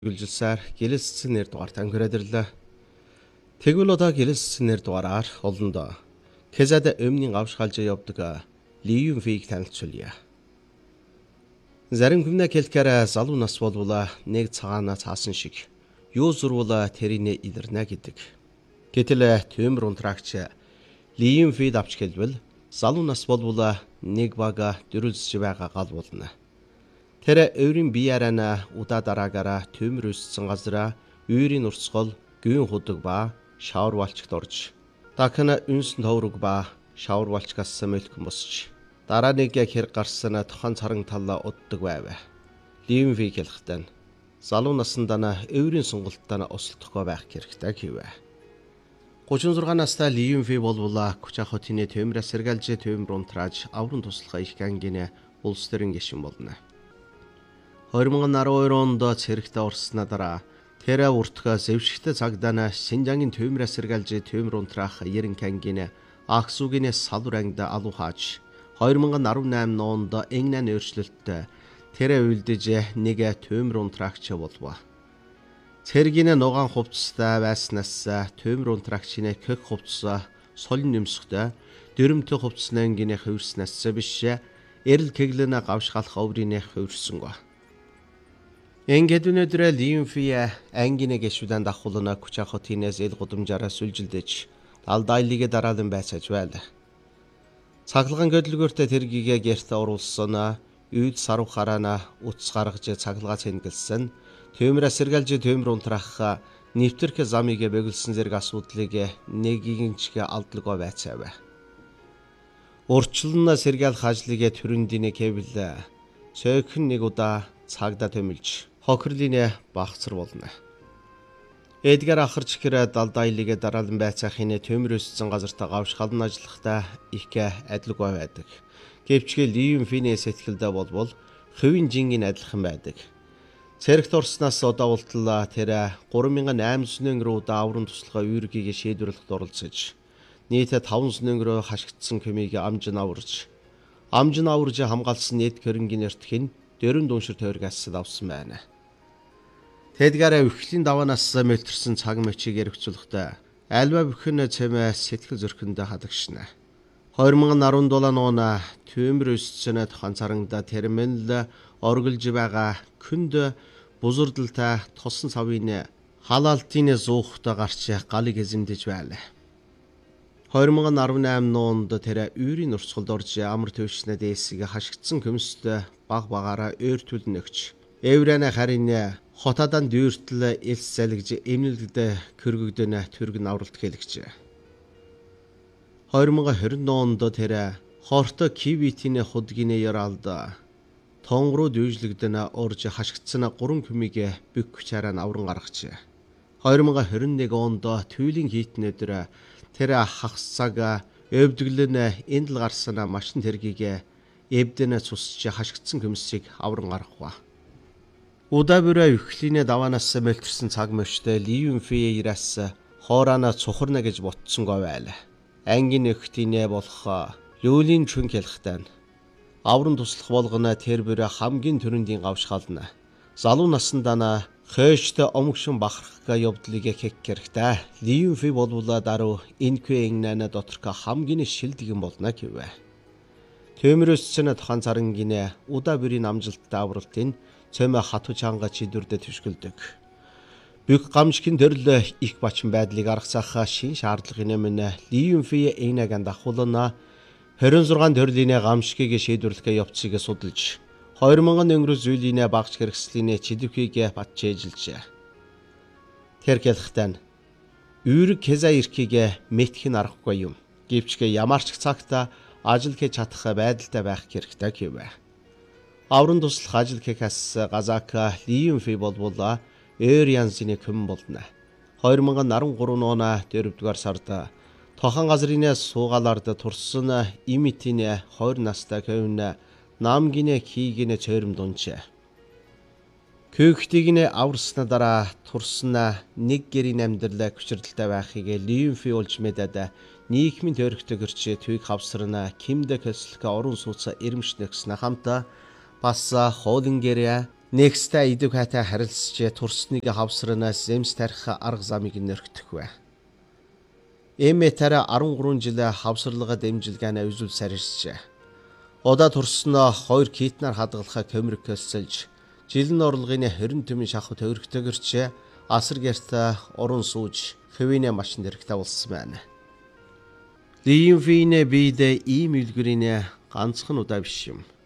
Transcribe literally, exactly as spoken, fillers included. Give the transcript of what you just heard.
Үргэлжилсээр гэлэлцсэн нэр дугаар танхираад ирлээ. Тэгвэл одоо гэлэлцсэн нэр дугаараар олондоо Кезад өмнгийн авшгалж явдаг Ливийн фиг танилцуулъя. Зарим хүнээ хэлэхээр залуу нас болвол нэг цагаана цаасан шиг юу зурвал тэрийнэ илэрнэ гэдэг. Гэтэл төмөр унтраагч Ливийн фид авч хэлбэл залуу нас болвол нэг бага дөрүлж байгаа гал болно. Тэр өөрийн биеараа удаа дараагаараа төмөр өссөн газараа үйрийн урсгал, гүйн худаг ба шавар балчгт орж дахин үнсэн товрог ба шавар балчгаас мөлхөн босч дараа нэг яг хэрэг гарсан тохон царан талаа уддаг байв. Ливийн фиг хэлэхдээ залуу насндаа өөрийн сонголтоо осолдохгүй байх хэрэгтэй гэв. гурван зургаан настай Ливийн фиг болвол Кучахотины төмрөөс сэргэлж төмөр унтрааж аврын туслахаа их ангины улс төрийн гишүүн болно. две тысячи двадцать онд цэрэгтээ орсноо дараа тэр уртга зэвшигтэй цагдаа Шинжангийн төмрөөс сэргэлж төмөр унтраах ерөнхий ангины Аксугийн салвар ангид алуу хааж две тысячи десять онд Энгнан өөрчлөлтөд тэр үйлдэж нэг төмөр унтраагч болов. Цэргийн нугаан хувцастай байснаас төмөр унтраагчны кök хувцас солин нэмсгтэй дөрөмтэй хувцасны ангины хувирснаас биш эрэл кэглэнэ гавшгалах оврын хувирсангүй. Ингээд өнөөдөр Ливийн фиг ангины гişүдэн дахуулна Кучахотинээс эл гудамжаараа сүлжилдэж алдайлыгэ дараалан байцааж байл. Цаглаган хөдөлгөөртөө тэргийгээ гэртэ оруулсан үйд сарв хараана утас гаргаж цаглгаа цэнгэлсэн төмрөөс сэргэлж төмөр унтраах нэвтэрх замыг бөглсөн зэрэг асуудлыг нэгийнчгэ алдлгаа байцаав. Урчлан сэргээл хажлыг төрөндийн кебл цөөхөн нэг удаа цагдаа төмөлж хохирлын багцар болно. Эдгар ахарч хэрэг далдайлыгэ дараалан байцаахын төмөр өссөн газартаа гавшгалан ажиллахдаа их адилгүй байдаг. Гэвч Ливийн финий сэтгэлдээ болбол хувийн жингийн адилхан байдаг. Цэрэгт орсноос одоо ултлаа тэр три мянган восемьсот өнгөрөө аврын туслахаа үүргийг шийдвэрлэхэд оролцож нийт таван өнгөрөө хашгидсан көмийг амжин аварж амжин аварж хамгаалсан нийт хөрөнгөний эртхэн дөрөв дүншир тойргаас авсан байна. Тэдгээр өвхлийн даваанаас мөлтөрсөн цаг мөчийг эргцүүлэхдээ альва бүхэн цэмэ сэтгэл зөрхөндө хадагшна. две тысячи десять онд төмөр өссөн тохон царангда терминал оргилж байгаа күнд бузурдалтай тосон савын халаалтын зуухтай гарч галыг эзэмдэж байл. две тысячи десять онд тэр үйрийн урсгалд орж амар төвшнө дээсийг хашгидсан көмөстэй баг багаараа өөртүүлэн өгч Эврэнэ харин хотадан дүүртэл элс залгиж эмнэлэгдэ көргөгдөнө төргөн авралт хэлэгч. две тысячи двадцать онд тэр хорто кивитийн худгийн яралд тонгруу дүүжлэгдэнэ орж хашгидсан гурван көмийг бүк чараа авран гаргач. две тысячи двадцать один онд түйлийн хийтэн өдөр тэр хагас цаг өвдөглөн эндл гарсан машин тэргийг эвдэнэ цусч хашгидсан көмсийг авран гаргав. Удаа бүрэ өвхлийн даваанаас мөлтөрсөн цаг мөчтэй Ливийн фиг ираас хоораана цухарна гэж ботсонгүй байл. Ангийн нөхтийнэ болох Люлийн чүн хэлэхдээ аврын туслах болгоно тэр бүр хамгийн төрөндийн гавшгална. Залуу насндаа хөөшт омгшин бахархга явдлыг хек хэрэгтэй. Ливийн фиг болвол даруй энквэ Энгнан доторх хамгийн шилдэгэн болно гэв. Төмөр өссөн тохон царангийн удаа бүрийн амжилттай авралтын цөмө хатуу чанга чидүрдэ төшгөлдөг. Бүх гамшигын төрөл их бачин байдлыг аргасах шин шаардлагын өмнө Ливийн фиг Энгнан дахуулна двадцать шесть төрлийн гамшигыг шийдвэрлэх явцыг судалж две тысячи өнгөрөө зүйлийн багш хэрэгслийн чидэвхийг батж ээжилжээ. Тэр хэлэхдээ үүрэг кеза ирхийг мэтгэн аргагүй юм. Гэвч ямарч цагт ажил хийж чадах байдалтай байх хэрэгтэй гэв. Аврын туслах ажил хийхээс газаак Ливийн фиг болвол өөр янзын көм болно. две тысячи десять он дөрөвдүгээр сард тохон газрын суугаалард турсан имитийн хоёр настай көвн намгийн хийгэн цойром дунчээ. Көөхтийг аварсна дараа турсан нэг гэрийн амьдрал хүчрэлтэй байхыг Ливийн фиг олж мэдээд нийгмийн төрөгтэй гэрч түйг хавсарна кимдэ көслөх орон сууц ирэмш нэгснэ хамта бас хоолингэрэ Нэгстэй идэв хатай харилцаж турсныг хавсранаас зэмс тарих арга замыг нөргөх вэ. Эмэтэр арван гурван жил хавсарлага дэмжилгаанаа үзүүл сарьжээ. Удаа турсноо хоёр китнаар хадгалах камерыг көлсөлж, жилэн орлогын хорин төмөн шахав төвөргтөгөрч асар гэрт уран сууж хөвинэ машин дэрэгтэй болсон байна. Лимфине бидэ ийм үлгэрийн ганцхан удаа биш юм.